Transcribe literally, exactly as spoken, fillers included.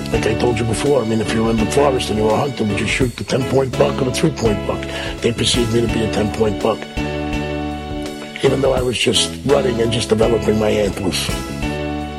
Like I told you before, I mean, if you were in the forest and you were a hunter, would you shoot the ten-point buck or the three-point buck? They perceived me to be a ten-point buck, even though I was just running and just developing my antlers.